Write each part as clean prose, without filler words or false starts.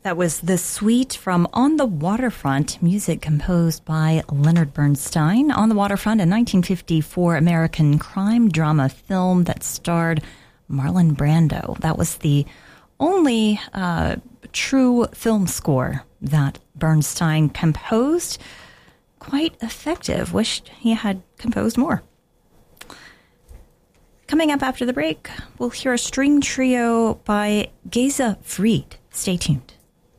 That was the suite from On the Waterfront, music composed by Leonard Bernstein. On the Waterfront, a 1954 American crime drama film that starred Marlon Brando. That was the only true film score that Bernstein composed. Quite effective. Wished he had composed more. Coming up after the break, we'll hear a string trio by Geza Fried. Stay tuned.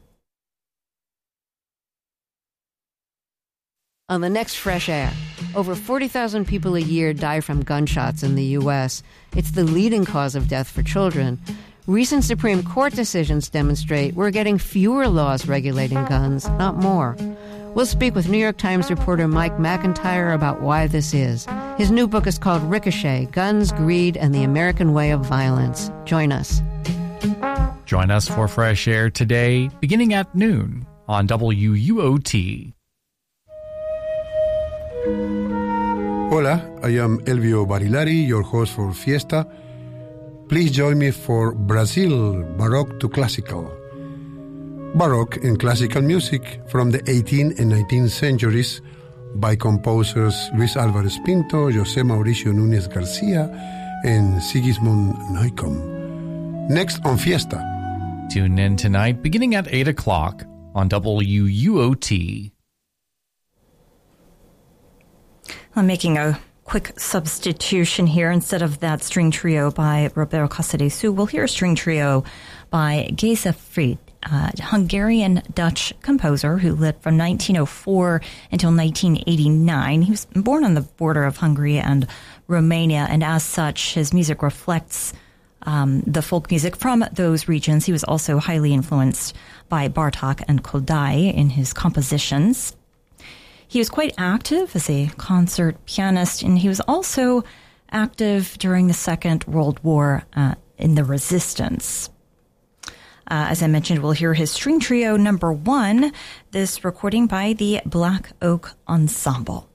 On the next Fresh Air, over 40,000 people a year die from gunshots in the U.S. It's the leading cause of death for children. Recent Supreme Court decisions demonstrate we're getting fewer laws regulating guns, not more. We'll speak with New York Times reporter Mike McIntyre about why this is. His new book is called Ricochet, Guns, Greed, and the American Way of Violence. Join us. Join us for Fresh Air today, beginning at noon on WUOT. Hola, I am Elvio Barilari, your host for Fiesta. Please join me for Brazil, Baroque to Classical. Baroque and classical music from the 18th and 19th centuries by composers Luis Álvarez Pinto, José Mauricio Núñez García, and Sigismund Neukomm. Next on Fiesta. Tune in tonight beginning at 8 o'clock on WUOT. I'm making a quick substitution here. Instead of that string trio by Roberto Casadesu, we'll hear a string trio by Geza Fried, a Hungarian-Dutch composer who lived from 1904 until 1989. He was born on the border of Hungary and Romania, and as such, his music reflects the folk music from those regions. He was also highly influenced by Bartók and Kodály in his compositions. He was quite active as a concert pianist, and he was also active during the Second World War in the Resistance. As I mentioned, we'll hear his string trio number 1, this recording by the Black Oak Ensemble.